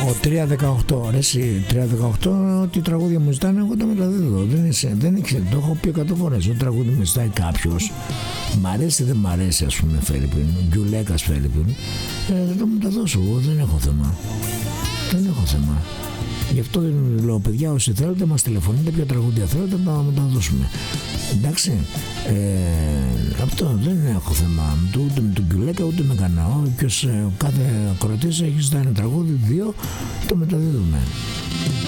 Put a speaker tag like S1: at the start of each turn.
S1: Ο 318, ρε εσύ, 318, τι τραγούδια μου ζητάνε, εγώ τα μεταδίδω. Δεν ξέρω, το έχω πει 100 φορές. Όταν τραγούδι μου ζητάει κάποιος, μ' αρέσει ή δεν μ' αρέσει, ας πούμε, Φέλιππιν, Γκιουλέκας Φέλιππιν, δεν το μεταδώσω, εγώ δεν έχω θέμα. Δεν έχω θέμα. Γι' αυτό λέω, παιδιά, όσοι θέλετε, μας τηλεφωνείτε, ποια τραγούδια θέλετε, να μεταδώσουμε. Εντάξει, αυτό δεν έχω θέμα ούτε με τον Γκιουλέκα ούτε με κανένα. Όποιος κάθε ακροατής έχει ζητάει ένα τραγούδι, 2, το μεταδίδουμε.